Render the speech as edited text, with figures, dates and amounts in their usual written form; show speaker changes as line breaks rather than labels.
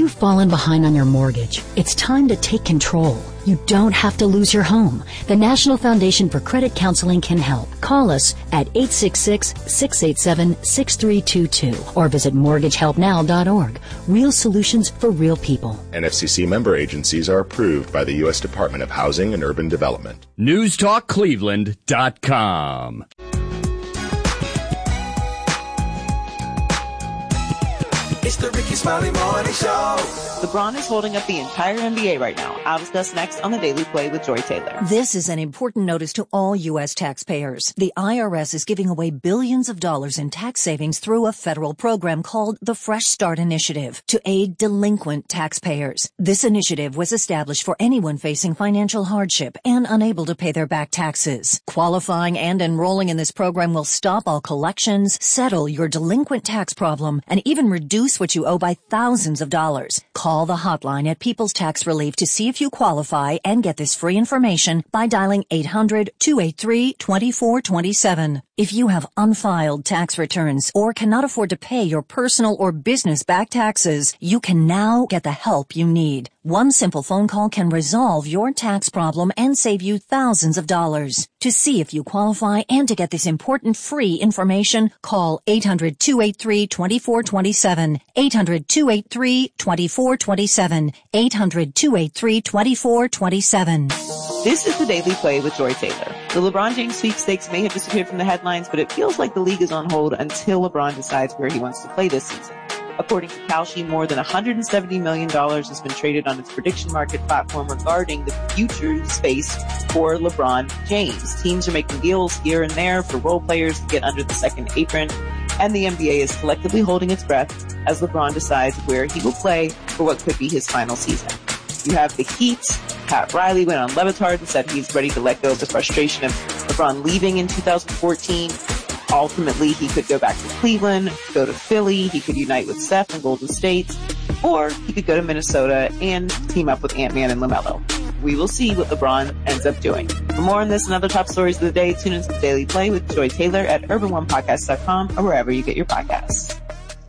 you've fallen behind on your mortgage, it's time to take control. You don't have to lose your home. The National Foundation for Credit Counseling can help. Call us at 866-687-6322 or visit mortgagehelpnow.org. Real solutions for real people.
NFCC member agencies are approved by the U.S. Department of Housing and Urban Development.
NewsTalkCleveland.com.
It's the Ricky Smiley Morning Show.
LeBron is holding up the entire NBA right now. I'll discuss next on the Daily Play with Joy Taylor.
This is an important notice to all U.S. taxpayers. The IRS is giving away billions of dollars in tax savings through a federal program called the Fresh Start Initiative to aid delinquent taxpayers. This initiative was established for anyone facing financial hardship and unable to pay their back taxes. Qualifying and enrolling in this program will stop all collections, settle your delinquent tax problem, and even reduce what you owe by thousands of dollars. Call the hotline at People's Tax Relief to see if you qualify and get this free information by dialing 800-283-2427. If you have unfiled tax returns or cannot afford to pay your personal or business back taxes, you can now get the help you need. One simple phone call can resolve your tax problem and save you thousands of dollars. To see if you qualify and to get this important free information, call 800-283-2427, 800-283-2427, 800-283-2427.
This is the Daily Play with Joy Taylor. The LeBron James sweepstakes may have disappeared from the headlines, but it feels like the league is on hold until LeBron decides where he wants to play this season. According to Kalshi, more than $170 million has been traded on its prediction market platform regarding the future space for LeBron James. Teams are making deals here and there for role players to get under the second apron, and the NBA is collectively holding its breath as LeBron decides where he will play for what could be his final season. You have the Heat. Pat Riley went on Le Batard and said he's ready to let go of the frustration of LeBron leaving in 2014. Ultimately, he could go back to Cleveland, go to Philly, he could unite with Steph and Golden State, or he could go to Minnesota and team up with Ant-Man and LaMelo. We will see what LeBron ends up doing. For more on this and other top stories of the day, tune into the Daily Play with Joy Taylor at urban1podcast.com or wherever you get your podcasts.